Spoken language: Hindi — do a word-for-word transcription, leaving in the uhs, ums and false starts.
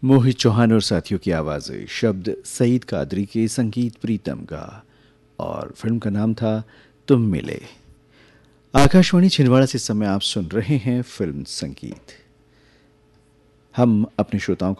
मोहित चौहान और साथियों की आवाज़ें, शब्द सईद कादरी के, संगीत प्रीतम का, और फिल्म का नाम था तुम मिले। आकाशवाणी छिंदवाड़ा से इस समय आप सुन रहे हैं फिल्म संगीत। हम अपने श्रोताओं